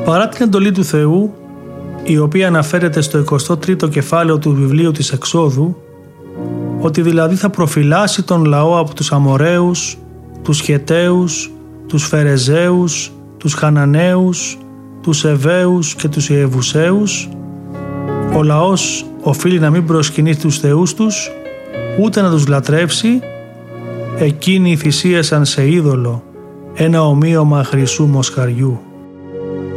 Παρά την εντολή του Θεού, η οποία αναφέρεται στο 23ο κεφάλαιο του βιβλίου της Εξόδου, ότι δηλαδή θα προφυλάσει τον λαό από τους Αμοραίους, τους Χεταίους, τους Φερεζαίους, τους Χαναναίους, τους Εβαίους και τους Ιεβουσαίους, ο λαός οφείλει να μην προσκυνήσει τους θεούς τους, ούτε να τους λατρεύσει. Εκείνοι θυσίασαν σε είδωλο ένα ομοίωμα χρυσού μοσχαριού.